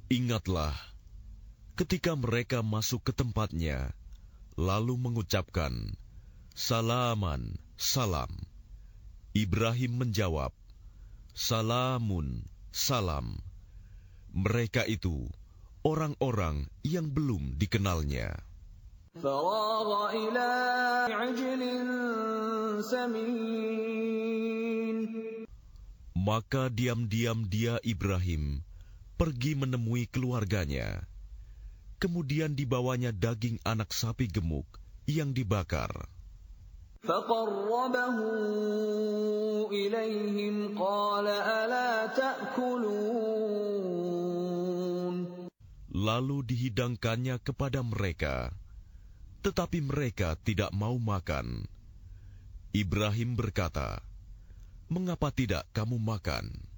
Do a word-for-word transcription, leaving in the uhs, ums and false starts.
Ingatlah ketika mereka masuk ke tempatnya, lalu mengucapkan, Salaman, salam. Ibrahim menjawab, Salamun, salam. Mereka itu orang-orang yang belum dikenalnya. فراغ إلى عجل سمين. Maka diam-diam dia Ibrahim pergi menemui keluarganya. Kemudian dibawanya daging anak sapi gemuk yang dibakar. فقربه إليهم قال ألا تأكلون. Lalu dihidangkannya kepada mereka, tetapi mereka tidak mau makan. Ibrahim berkata, Mengapa tidak kamu makan?